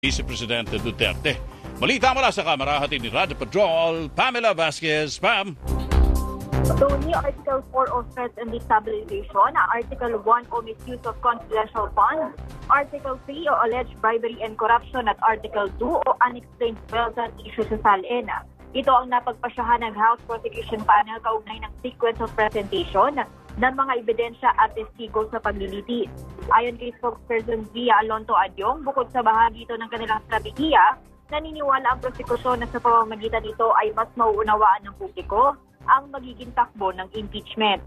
Vice Presidente Duterte. Malita mula sa kamera, hatid ni Radyo Patrol, Pamela Vasquez. Pam. Tony, Article 4 of Threats and Destabilization, Article 1 o Misuse of Confidential Funds, Article 3 o Alleged Bribery and Corruption at Article 2 o Unexplained Wealth and Issues sa SALN. Ito ang napagpasyahan ng House Prosecution Panel kaugnay ng sequence of presentation ng mga ebidensya at testigo sa paglilitis. Ayon kay spokesperson Gia Alonto Adyong, bukod sa bahagi ito ng kanilang strategiya, naniniwala ang prosekusyon na sa pamamagitan nito ay mas mauunawaan ng publiko ang magiging takbo ng impeachment.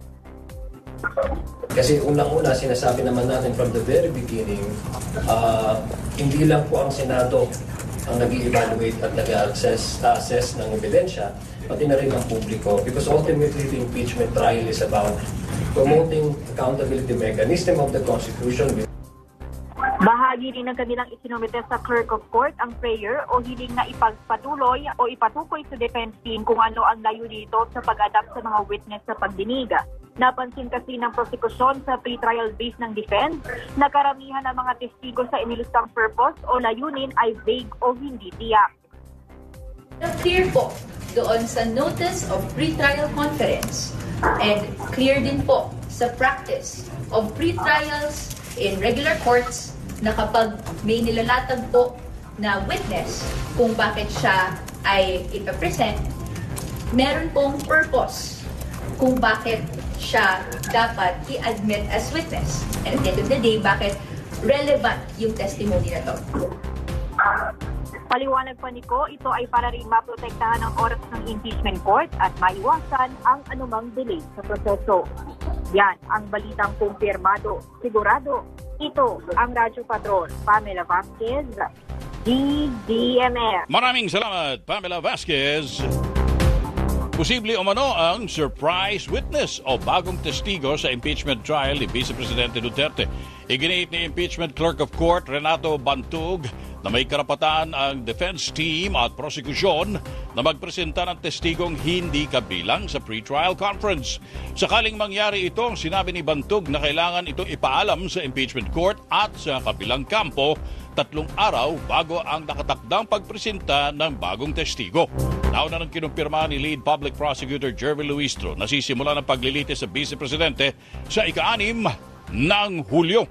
Kasi unang-una, sinasabi naman natin from the very beginning, hindi lang po ang Senado ang nag-evaluate at nag-assess ng ebidensya, pati na rin ang publiko. Because ultimately, the impeachment trial is about promoting accountability mechanism of the Constitution. Bahagi rin ng kanilang isinumite sa clerk of court ang prayer o hiling na ipagpatuloy o ipatukoy sa defense team kung ano ang layunin nito sa pag-adapt sa mga witness sa pagdinig. Napansin kasi ng prosekusyon sa pre-trial base ng defense na karamihan ng mga testigo sa inilustang purpose o layunin ay vague o hindi tiyak. Clear po doon sa notice of pre-trial conference and clear din po sa practice of pre-trials in regular courts na kapag may nilalatag po na witness kung bakit siya ay ipapresent, meron pong purpose kung bakit siya dapat i-admit as witness. And at the end of the day, bakit relevant yung testimony na to. Paliwanag pa ni Ko, ito ay para rin maprotektahan ang oras ng impeachment court at maiwasan ang anumang delay sa proseso. Yan ang balitang kumpirmado. Sigurado, ito ang Radyo Patrol. Pamela Vasquez, DZMR. Maraming salamat, Pamela Vasquez. Posible umano ang surprise witness o bagong testigo sa impeachment trial ni Vice Presidente Duterte. Iginiit ni Impeachment Clerk of Court Renato Bantug na may karapatan ang defense team at prosekusyon na magpresenta ng testigong hindi kabilang sa pre-trial conference. Sakaling mangyari ito, sinabi ni Bantug na kailangan itong ipaalam sa impeachment court at sa kabilang kampo 3 araw bago ang nakatakdang pagpresenta ng bagong testigo. Nauna nang kinumpirma ni Lead Public Prosecutor Jervy Luistro na sisimula ng paglilitis sa Vice Presidente sa ika-6 ng Hulyo.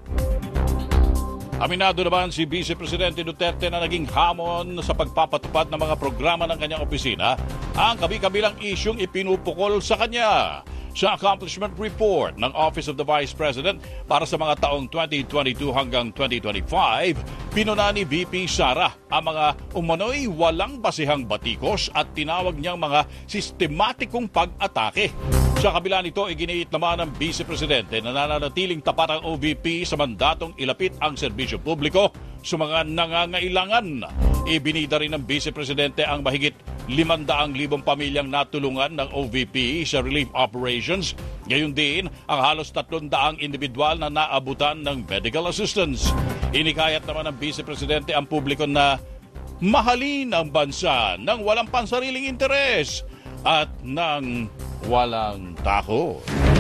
Aminado naman si Vice Presidente Duterte na naging hamon sa pagpapatupad ng mga programa ng kanyang opisina ang kabi-kabilang isyung ipinupukol sa kanya. Sa accomplishment report ng Office of the Vice President para sa mga taong 2022 hanggang 2025, pinuna ni VP Sara ang mga umano'y walang basihang batikos at tinawag niyang mga sistematikong pag-atake. Sa kabila nito, iginiit naman ng Vice Presidente na nananatiling tapat ang OVP sa mandatong ilapit ang serbisyo publiko sa mga nangangailangan. Ibinida rin ng Vice Presidente ang mahigit 500,000 pamilyang natulungan ng OVP sa relief operations. Gayon din ang halos 300 individual na naabutan ng medical assistance. Inikayat naman ng Vice Presidente ang publiko na mahalin ang bansa ng walang pansariling interes at ng walang takot.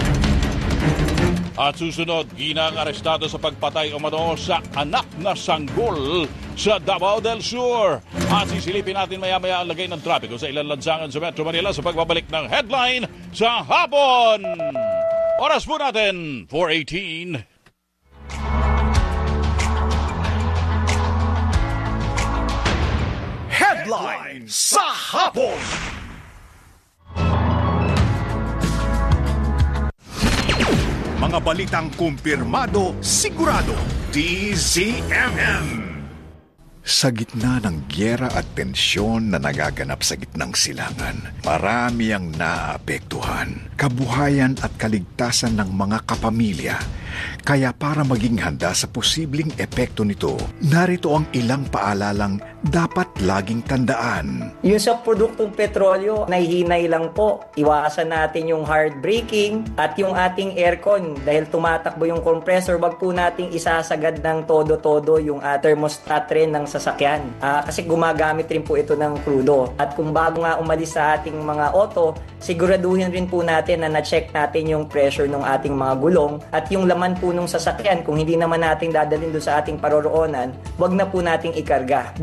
At susunod, ginang arestado sa pagpatay umano sa anak na sanggol sa Davao del Sur. At sisilipin natin maya-maya ang lagay ng trapiko sa ilang lansangan sa Metro Manila sa pagbabalik ng headline sa hapon. Oras po natin, 4:18. Headline sa hapon. Mga balitang kumpirmado, sigurado, DZMM. Sa gitna ng gyera at tensyon na nagaganap sa gitnang silangan, marami ang naapektuhan, kabuhayan at kaligtasan ng mga kapamilya. Kaya para maging handa sa posibleng epekto nito, narito ang ilang paalalang dapat laging tandaan. Yung sa produktong petrolyo, nahihinay lang po. Iwasan natin yung hard braking at yung ating aircon. Dahil tumatakbo yung compressor, wag po nating isasagad ng todo-todo yung thermostat rin ng sasakyan. Kasi gumagamit rin po ito ng krudo. At kung bago nga umalis sa ating mga auto, siguraduhin rin po natin na na-check natin yung pressure ng ating mga gulong at yung laman laman po nung sasakyan, kung hindi naman natin dadalhin doon sa ating paroroonan, wag na po nating ikarga.